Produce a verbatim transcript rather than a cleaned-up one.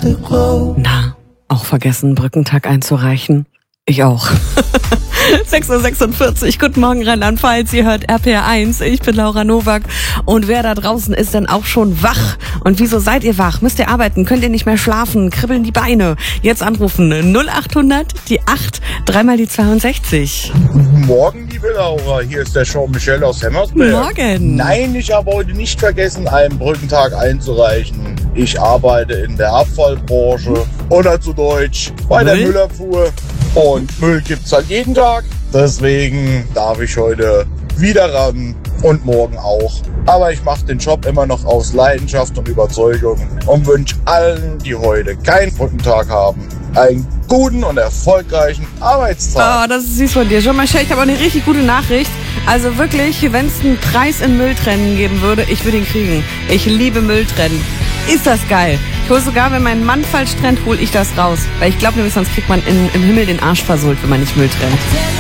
Na, auch vergessen, Brückentag einzureichen? Ich auch. sechs Uhr sechsundvierzig, guten Morgen Rheinland-Pfalz, ihr hört R P R eins, ich bin Laura Nowak und wer da draußen ist denn auch schon wach? Und wieso seid ihr wach? Müsst ihr arbeiten? Könnt ihr nicht mehr schlafen? Kribbeln die Beine? Jetzt anrufen null achthundert, die acht, dreimal die zweiundsechzig. Guten Morgen, liebe Laura, hier ist der Jean-Michel aus Hemmersberg. Morgen. Nein, ich habe heute nicht vergessen, einen Brückentag einzureichen. Ich arbeite in der Abfallbranche oder zu Deutsch bei der Müll? Müllabfuhr. Und Müll gibt's halt jeden Tag. Deswegen darf ich heute wieder ran und morgen auch. Aber ich mache den Job immer noch aus Leidenschaft und Überzeugung und wünsche allen, die heute keinen Brückentag haben, einen guten und erfolgreichen Arbeitstag. Oh, das ist süß von dir. Jean-Michel, ich habe auch eine richtig gute Nachricht. Also wirklich, wenn es einen Preis in Mülltrennen geben würde, ich würde ihn kriegen. Ich liebe Mülltrennen. Ist das geil. Ich hole sogar, wenn mein Mann falsch trennt, hole ich das raus. Weil ich glaube nämlich, sonst kriegt man in, im Himmel den Arsch versohlt, wenn man nicht Müll trennt.